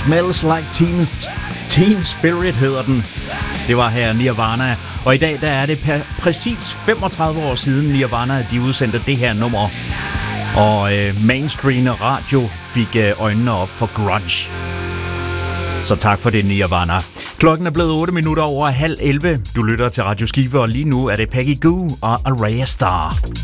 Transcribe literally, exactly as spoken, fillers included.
Smells Like Teen, Teen Spirit hedder den. Det var her Nirvana. Og i dag der er det per- præcis femogtredive år siden Nirvana de udsendte det her nummer. Og øh, mainstream radio fik øh, øjnene op for grunge. Så tak for det, Nirvana. Klokken er blevet otte minutter over halv elleve. Du lytter til Radio Skive, og lige nu er det Peggy Gou og Araya Star.